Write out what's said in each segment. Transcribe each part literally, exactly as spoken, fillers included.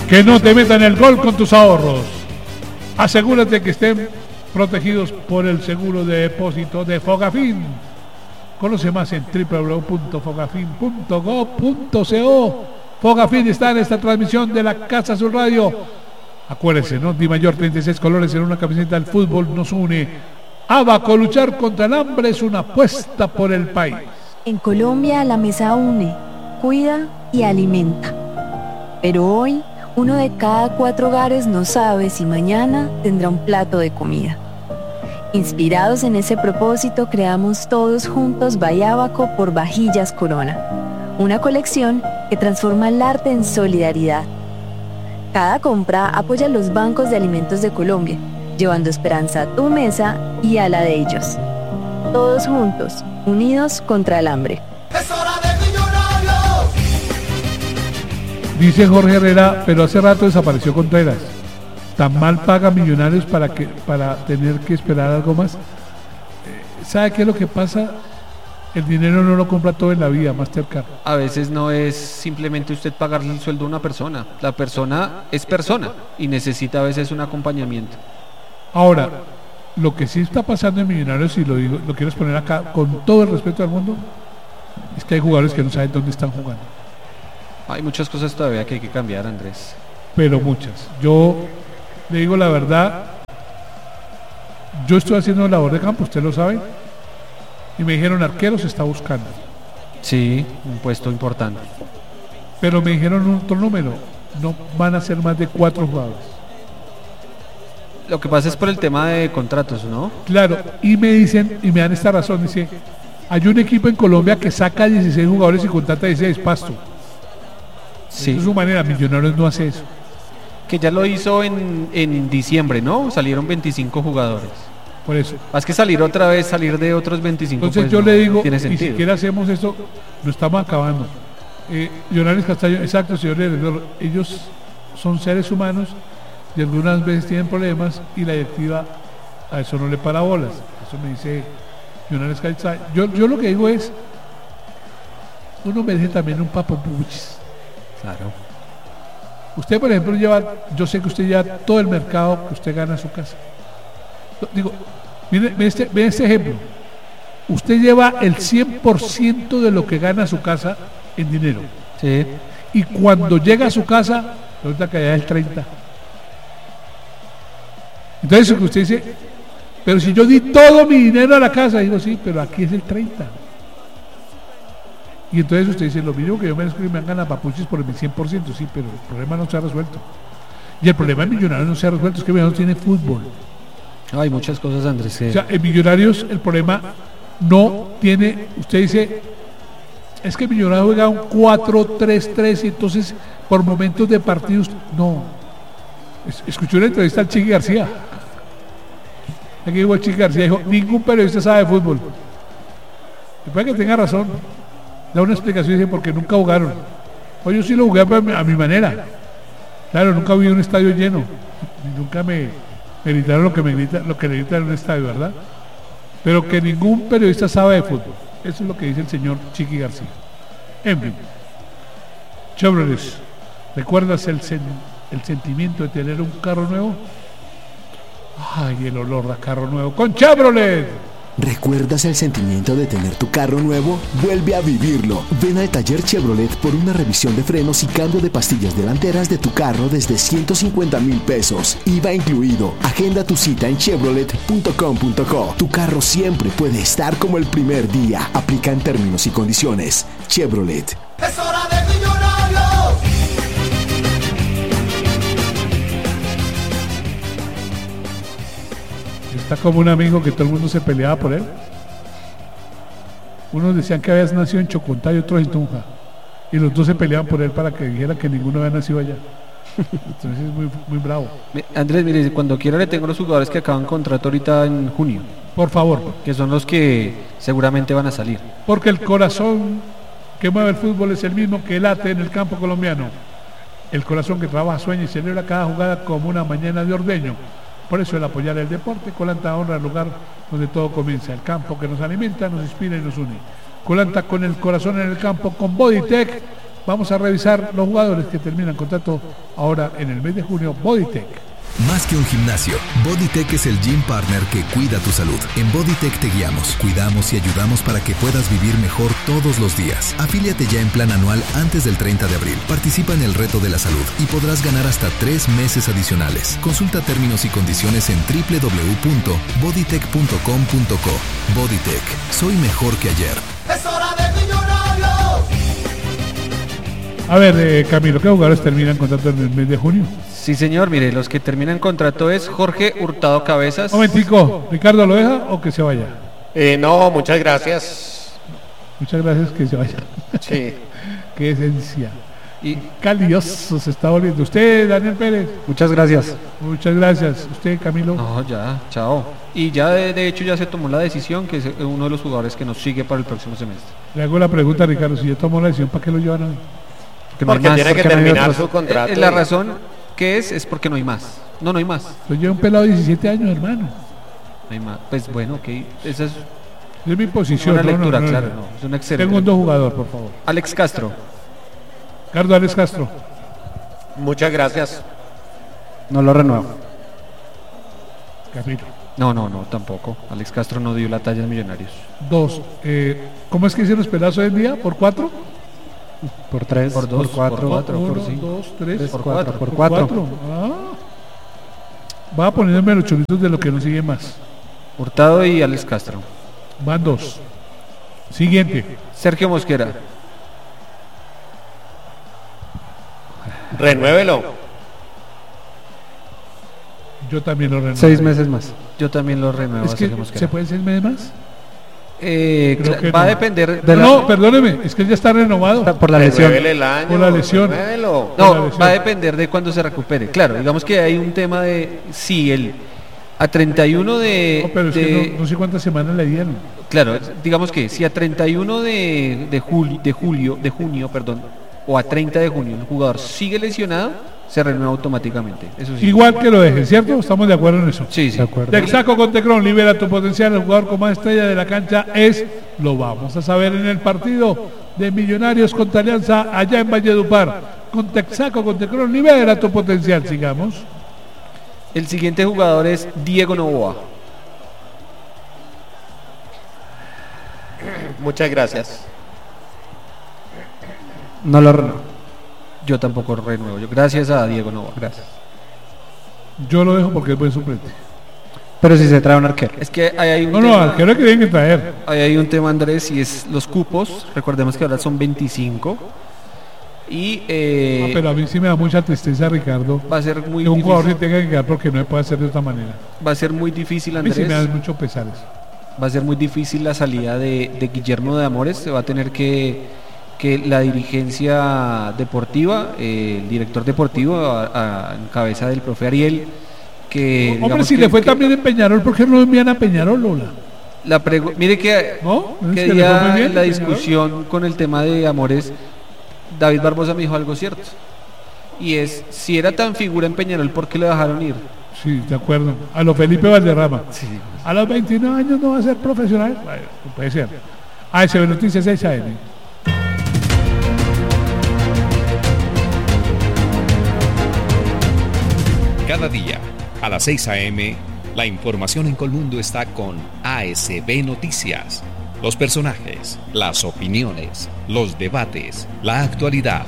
Que no te metan el gol con tus ahorros. Asegúrate que estén protegidos por el seguro de depósito de Fogafín. Conoce más en doble u doble u doble u punto fogafín punto gob punto co. Fogafín está en esta transmisión de la Casa Azul Radio. Acuérdense, ¿no? Di Mayor, treinta y seis colores en una camiseta del fútbol nos une. Abaco, luchar contra el hambre es una apuesta por el país. En Colombia la mesa une, cuida y alimenta. Pero hoy, uno de cada cuatro hogares no sabe si mañana tendrá un plato de comida. Inspirados en ese propósito, creamos todos juntos Bayabaco por Vajillas Corona, una colección que transforma el arte en solidaridad. Cada compra apoya los bancos de alimentos de Colombia, llevando esperanza a tu mesa y a la de ellos. Todos juntos, unidos contra el hambre. ¡Es hora de Millonarios! Dice Jorge Herrera, pero hace rato desapareció Contreras. ¿Tan mal paga Millonarios para que para tener que esperar algo más? Eh, ¿Sabe qué es lo que pasa? El dinero no lo compra todo en la vida, Mastercard. A veces no es simplemente usted pagarle el sueldo a una persona. La persona es persona y necesita a veces un acompañamiento. Ahora, lo que sí está pasando en Millonarios, y lo digo, lo quiero exponer acá con todo el respeto del mundo, es que hay jugadores que no saben dónde están jugando. Hay muchas cosas todavía que hay que cambiar, Andrés. Pero muchas. Yo le digo la verdad, yo estoy haciendo labor de campo, usted lo sabe, y me dijeron arquero se está buscando. Sí, un puesto importante. Pero me dijeron otro número, no van a ser más de cuatro jugadores. Lo que pasa es por el tema de contratos, ¿no? Claro, y me dicen, y me dan esta razón, dice, hay un equipo en Colombia que saca dieciséis jugadores y contrata dieciséis, Pasto. Sí. De su manera, Millonarios no hace eso. Que ya lo hizo en, en diciembre, ¿no? Salieron veinticinco jugadores. Por eso. Más que salir otra vez, salir de otros veinticinco. Entonces pues yo no le digo, tiene ni sentido. siquiera hacemos esto, lo estamos acabando. Eh, Millonarios Castaño, exacto, señor Heredor, ellos son seres humanos y algunas veces tienen problemas y la directiva a eso no le para bolas. Eso me dice Millonarios Castaño. Yo, yo lo que digo es, uno merece también un papapuchis. Claro. Usted, por ejemplo, lleva, yo sé que usted lleva todo el mercado que usted gana a su casa. Digo, mire, ve este, ve este ejemplo. Usted lleva el cien por ciento de lo que gana a su casa en dinero. Sí. Y cuando llega a su casa, resulta que allá es el treinta. Entonces, lo que usted dice, pero si yo di todo mi dinero a la casa, digo, sí, pero aquí es el treinta. Y entonces usted dice, lo mínimo que yo merezco que me hagan las papuchis por mi cien por ciento, sí, pero el problema no se ha resuelto. Y el problema de Millonarios no se ha resuelto, es que Millonarios tiene fútbol. Hay muchas cosas, Andrés. Que... O sea, en Millonarios el problema no tiene, usted dice, es que Millonarios juega un cuatro tres tres y entonces por momentos de partidos, no. Es, escuché una entrevista al Chiqui García. Aquí dijo el Chiqui García, dijo, ningún periodista sabe de fútbol. Y puede que tenga razón. Da una explicación y dice, porque nunca jugaron. O yo sí lo jugué a mi, a mi manera. Claro, nunca vi un estadio lleno. Nunca me, me gritaron lo que me grita, lo que le gritan en un estadio, ¿verdad? Pero que ningún periodista sabe de fútbol. Eso es lo que dice el señor Chiqui García. En fin. Chevrolet, ¿recuerdas el, sen, el sentimiento de tener un carro nuevo? Ay, el olor a carro nuevo con Chevrolet. ¿Recuerdas el sentimiento de tener tu carro nuevo? Vuelve a vivirlo. Ven al taller Chevrolet por una revisión de frenos y cambio de pastillas delanteras de tu carro desde ciento cincuenta mil pesos. I V A incluido. Agenda tu cita en chevrolet punto com punto co. Tu carro siempre puede estar como el primer día. Aplica en términos y condiciones. Chevrolet. ¡Es hora de Millonarios! Está como un amigo que todo el mundo se peleaba por él. Unos decían que habías nacido en Chocontá y otros en Tunja. Y los dos se peleaban por él para que dijera que ninguno había nacido allá. Entonces es muy, muy bravo. Andrés, mire, cuando quiera le tengo los jugadores que acaban contrato ahorita en junio. Por favor. Que son los que seguramente van a salir. Porque el corazón que mueve el fútbol es el mismo que late en el campo colombiano. El corazón que trabaja, sueña y celebra cada jugada como una mañana de ordeño. Por eso el apoyar el deporte, Colanta honra el lugar donde todo comienza, el campo que nos alimenta, nos inspira y nos une. Colanta con el corazón en el campo, con Bodytech, vamos a revisar los jugadores que terminan contrato ahora en el mes de junio. Bodytech. Más que un gimnasio, Bodytech es el gym partner que cuida tu salud. En Bodytech te guiamos, cuidamos y ayudamos para que puedas vivir mejor todos los días. Afíliate ya en plan anual antes del treinta de abril. Participa en el reto de la salud y podrás ganar hasta tres meses adicionales. Consulta términos y condiciones en doble u doble u doble u punto bodytech punto com punto co. Bodytech, soy mejor que ayer. Es hora de Millonarios. A ver, eh, Camilo, ¿qué jugadores terminan contrato en el mes de junio? Sí, señor, mire, los que terminan contrato es Jorge Hurtado Cabezas. Un momentico, ¿Ricardo lo deja o que se vaya? Eh, no, muchas gracias. Muchas gracias, que se vaya. Sí. Qué esencia. Y Calioso se está volviendo. Usted, Daniel Pérez. Muchas gracias. Muchas gracias. Usted, Camilo. no, ya, chao. Y ya de, de hecho ya se tomó la decisión que es uno de los jugadores que nos sigue para el próximo semestre. Le hago la pregunta, Ricardo, si ya tomó la decisión, ¿para qué lo llevan hoy? Porque no hay Porque más, tiene que porque no hay terminar otros. su contrato. Eh, eh, la y- razón que es es porque no hay más. No, no hay más. Yo llevo un pelado de diecisiete años, hermano. No hay más. Pues bueno, ok. Esa es Es mi posición. una no, no, lectura, no, no, claro. no. No, es una excelente. Segundo jugador, por favor. Alex Castro. Ricardo Alex Castro. Muchas gracias. No lo renuevo. Camilo. No, no, no, tampoco. Alex Castro no dio la talla en Millonarios. Dos. Eh, ¿Cómo es que hicieron los pelados hoy en día? ¿Por cuatro? Por tres, Por dos, por cuatro, por cuatro. Uno, por cinco. dos, tres. tres, por cuatro, cuatro. por por cuatro. Ah. Va poniéndome los choritos de lo que no sigue más. Hurtado y Alex Castro. Van dos. Siguiente. Sergio Mosquera. Renuévelo. Yo también lo renuevo. Seis meses más. Yo también lo renuevo Es a que, Sergio Mosquera. ¿se pueden seis meses más? Eh, Creo cla- que va no. a depender De la- No, perdóneme, es que él ya está renovado. Por la lesión. Renuévele el año. Por la lesión. Renuévelo. por la No, lesión. va a depender de cuándo se recupere. Claro, digamos que hay un tema de si el a treinta y uno de, No, pero es de- que no, no sé cuántas semanas le dieron. claro, digamos que si a treinta y uno de, de julio, de julio, de junio, perdón, o a treinta de junio el jugador sigue lesionado, se renueva automáticamente. Eso sí. Igual que lo dejen, ¿cierto? Estamos de acuerdo en eso. Sí, sí. De acuerdo. Texaco con Tecron, libera tu potencial. El jugador con más estrella de la cancha es, lo vamos a saber en el partido de Millonarios contra Alianza allá en Valledupar. Con Texaco con Tecron, libera tu potencial. Sigamos. El siguiente jugador es Diego Novoa. Muchas gracias. No lo renuevo. Yo tampoco renuevo. Yo, gracias a Diego Novoa. Gracias. Yo lo dejo porque es buen suplente. Pero si se trae un arquero. Es que ahí hay un No, no, tema, arquero que tienen que traer. ahí hay un tema, Andrés, y es los cupos. Recordemos que ahora son veinticinco. Y eh, Ah, pero a mí sí me da mucha tristeza, Ricardo, va a ser muy que un jugador se difícil, tenga que quedar porque no se puede hacer de otra manera. va a ser muy difícil, A mí sí me Andrés. dan mucho pesares. Va a ser muy difícil la salida de, de Guillermo de Amores. Se va a tener que, que la dirigencia deportiva, eh, el director deportivo, a, a- en cabeza del profe Ariel, que Hombre, digamos si que- le fue que también en Peñarol, ¿por qué no envían a Peñarol, Lola? la pregu- mire que, ¿No? Es que que le fue muy día bien en la en Peñarol. discusión con el tema de Amores, David Barbosa me dijo algo cierto. Y es, si era tan figura en Peñarol, ¿por qué le dejaron ir? Sí, de acuerdo. A lo Felipe Valderrama. Sí. A los veintinueve años no va a ser profesional. Bueno, no puede ser. A S B Noticias seis A M. Cada día, a las seis a eme, la información en Colmundo está con A S B Noticias. Los personajes, las opiniones, los debates, la actualidad.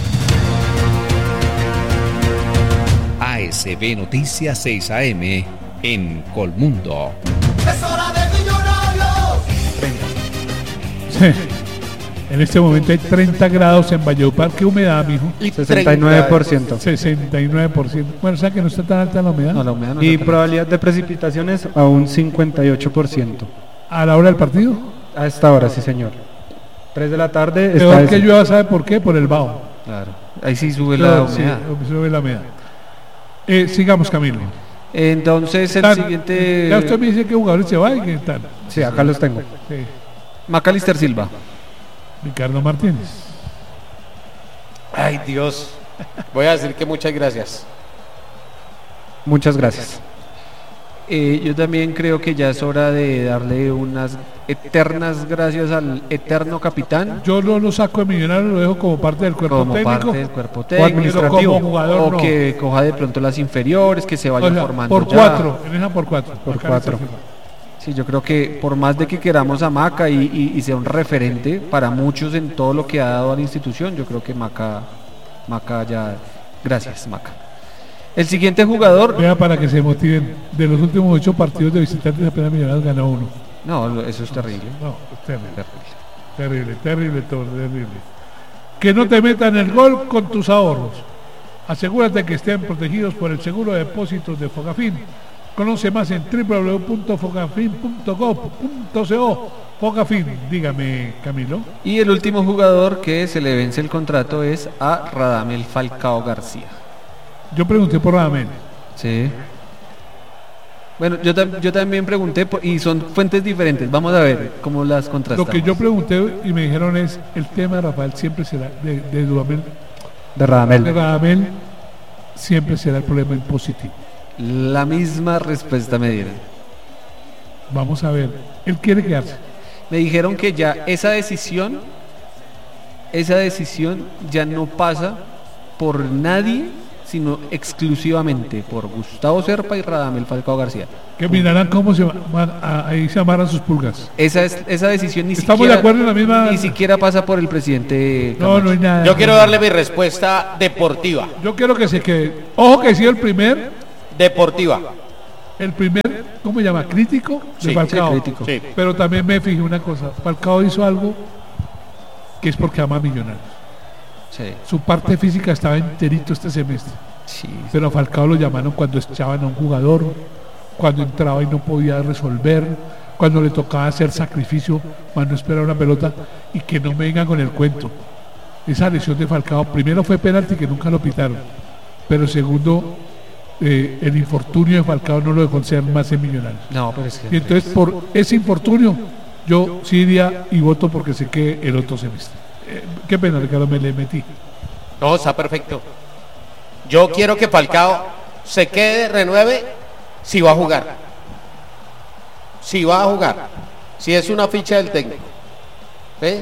A S B Noticias seis a eme en Colmundo. Es hora de Millonarios. Sí. En este momento hay treinta grados en Valledupar. ¿Qué humedad, mijo? sesenta y nueve por ciento. sesenta y nueve por ciento. Bueno, o sea que no está tan alta la humedad. No, la humedad no Y está tan- probabilidad de precipitaciones a un cincuenta y ocho por ciento. A la hora del partido. A esta hora, sí señor. tres de la tarde está Peor ese. que llueva, ¿sabe por qué? Por el bajo. Claro. Ahí sí sube la Sí, humedad. sube la humedad. Eh, sigamos, Camilo. Entonces el Tan- siguiente, Ya usted me dice que jugadores se va y qué tal. Sí, acá los tengo. Sí. Macalister Silva. Ricardo Martínez. Ay, Dios. Voy a decir que muchas gracias. Muchas gracias. Eh, yo también creo que ya es hora de darle unas eternas gracias al eterno capitán. Yo no lo saco de Millonarios, lo dejo como parte del cuerpo como técnico. parte del cuerpo O técnico, como jugador, o no. que coja de pronto las inferiores, que se vaya O sea, formando por ya. cuatro, en esa por cuatro. Por Acá cuatro. está. Sí, yo creo que por más de que queramos a Maca y, y- y sea un referente para muchos en todo lo que ha dado a la institución, yo creo que Maca, Maca ya, gracias Maca. El siguiente jugador, Vea, para que se motiven, de los últimos ocho partidos de visitantes apenas Millonarios ganó uno. no, eso es terrible. No, es terrible. Terrible, terrible, todo, terrible. Que no te metan el gol con tus ahorros. Asegúrate que estén protegidos por el seguro de depósitos de Fogafín. Conoce más en w w w punto fogafin punto gov punto co. Fogafín, dígame, Camilo. Y el último jugador que se le vence el contrato es a Radamel Falcao García. Yo pregunté por Radamel. Sí. Bueno, yo, tam- yo también pregunté por- y son fuentes diferentes. Vamos a ver cómo las Lo contrastamos. que yo pregunté y me dijeron es, el tema de Rafael siempre será, de, de Dudamel, De de Radamel. Radamel, siempre será el problema en positivo. La misma respuesta me dieron. Vamos a ver, él quiere quedarse. Me dijeron que ya esa decisión, esa decisión ya no pasa por nadie, sino exclusivamente por Gustavo Serpa y Radamel Falcao García. Que mirarán cómo se van a- ahí se amarran sus pulgas. Esa es esa decisión ni Estamos siquiera de acuerdo en la misma- ni siquiera pasa por el presidente No, Camacho. no hay nada. Yo quiero darle mi respuesta deportiva. Yo quiero que se quede. Ojo que sí el primer, Deportiva. el primer, ¿cómo se llama? Crítico de Sí, Falcao. sí, crítico. Sí. Pero también me fijé una cosa. Falcao hizo algo que es porque ama a Millonarios. Sí, Su parte física estaba enterito este semestre. sí. Pero a Falcao lo llamaron cuando echaban a un jugador, cuando entraba y no podía resolver, cuando le tocaba hacer sacrificio, cuando esperaba una pelota, y que no me vengan con el cuento. Esa lesión de Falcao, primero fue penalti que nunca lo pitaron, pero segundo, eh, el infortunio de Falcao no lo dejó ser más en Millonarios. No, pero es Y que entonces por ese infortunio, yo sí iría y voto porque se quede el otro semestre. Eh, qué pena, Ricardo, me le metí. No, está perfecto. Yo quiero que Falcao se quede, renueve, si va a jugar. Si va a jugar. Si es una ficha del técnico. ¿Sí?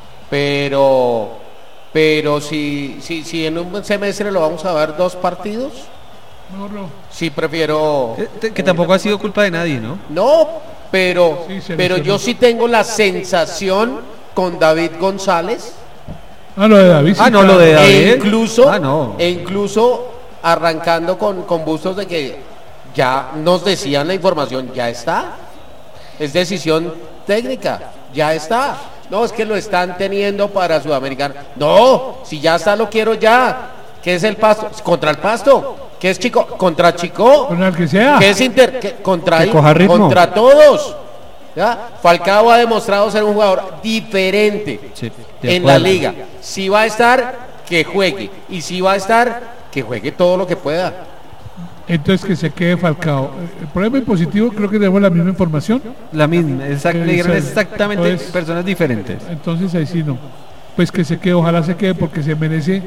Pero, pero si, si, si en un semestre lo vamos a ver dos partidos, No, no. sí prefiero. Eh, te- que tampoco ha sido culpa de nadie, ¿no? No, pero, Sí, se pero lesionó. yo sí tengo la sensación con David González. Ah, lo de David. sí, Ah, no, lo claro. de David. E incluso, Ah, no. e incluso arrancando con, con Bustos de que ya nos decían la información, ya está. Es decisión técnica, ya está. No, es que lo están teniendo para Sudamericana. No, si ya está, lo quiero ya. ¿Qué es el Pasto? Contra el Pasto. ¿Qué es Chico? Contra Chico. Con el que sea. ¿Qué es Inter? ¿Qué? Contra, Que coja ritmo. contra todos. ¿Ya? Falcao ha demostrado ser un jugador diferente Sí, de en la acuerdo. liga. Si va a estar, que juegue. Y si va a estar, que juegue todo lo que pueda. Entonces que se quede Falcao. El problema impositivo, creo que tenemos la misma información. La misma, exact- Eh, le dieron sí. exactamente Entonces- personas diferentes. Entonces ahí sí no. Pues que se quede, ojalá se quede porque se merece.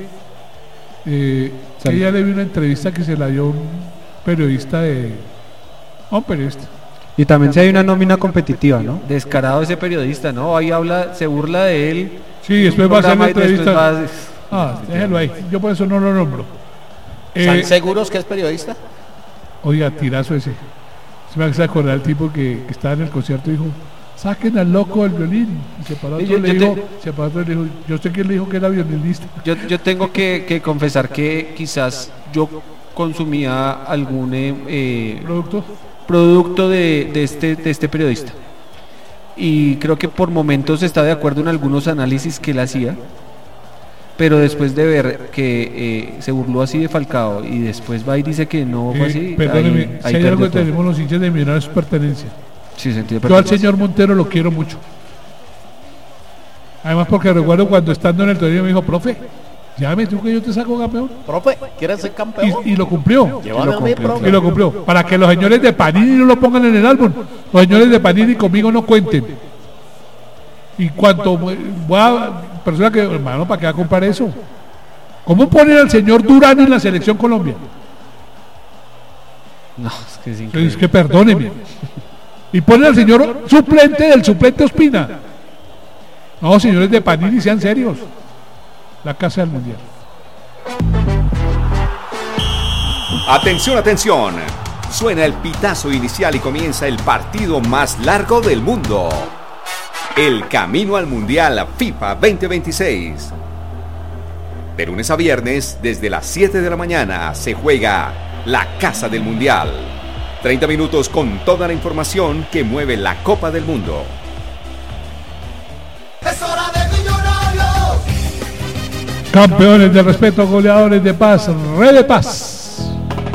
Eh, que Sal- ya le vi una entrevista que se la dio un periodista de. a un periodista. Y también si hay una nómina competitiva, ¿no? Descarado ese periodista, ¿no? Ahí habla, se burla de él. Sí, después va a hacer la Programa y después entrevista. va- Ah, déjelo ahí. Yo por eso no lo nombro. ¿Están Eh, seguros que es periodista? Oiga, tirazo ese. Se me hace acordar el tipo que, que estaba en el concierto y dijo, saquen al loco del violín. Y se paró otro, Yo- le yo dijo, te- se paró otro y le dijo, yo sé quién le dijo que era violinista. Yo, yo tengo que, que confesar que quizás yo consumía algún eh, eh, Producto. producto de, de este, de este periodista. Y creo que por momentos está de acuerdo en algunos análisis que él hacía, pero después de ver que eh, se burló así de Falcao y después va y dice que no fue Eh, así, perdóneme, ahí- ahí si hay algo perdió que todo. tenemos los hinchas de Millonarios es su pertenencia. Sí, sentido de Yo al pertenencia. señor Montero lo quiero mucho. Además porque recuerdo cuando estando en el torneo me dijo, profe, llámame tú que yo te saco campeón. Profe, ¿quieres ser campeón? Y, y lo cumplió. Llévame a mí, profe. Y lo cumplió. Para que los señores de Panini no lo pongan en el álbum. Los señores de Panini conmigo no cuenten. Y cuanto voy a persona que, hermano, ¿para qué va a comprar eso? ¿Cómo ponen al señor Durán en la selección Colombia? No, es que es Es increíble. que perdóneme. Y pone al señor suplente del suplente Ospina. No, señores de Panini, sean serios. La casa del mundial. Atención, atención. Suena el pitazo inicial y comienza el partido más largo del mundo. El camino al Mundial FIFA veinte veintiséis. De lunes a viernes, desde las siete de la mañana, se juega la Casa del Mundial. treinta minutos con toda la información que mueve la Copa del Mundo. Es hora de Millonarios. Campeones de respeto, goleadores de paz, Red de Paz.